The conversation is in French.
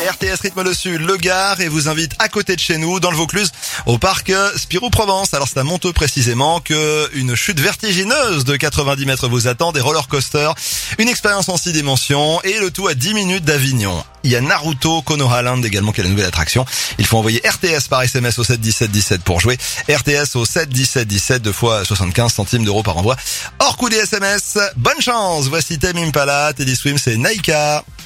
RTS rythme le sud, le Gard et vous invite à côté de chez nous, dans le Vaucluse, au parc Spirou-Provence. Alors c'est à Monteux précisément que une chute vertigineuse de 90 mètres vous attend, des roller coasters, une expérience en 6 dimensions et le tout à 10 minutes d'Avignon. Il y a Naruto Konoha Land également qui est la nouvelle attraction. Il faut envoyer RTS par SMS au 7 17 17 pour jouer. RTS au 7 17 17 2 fois 75 centimes d'euros par envoi. Hors coût des SMS. Bonne chance. Voici Tame Impala, Teddy Swims et Naika.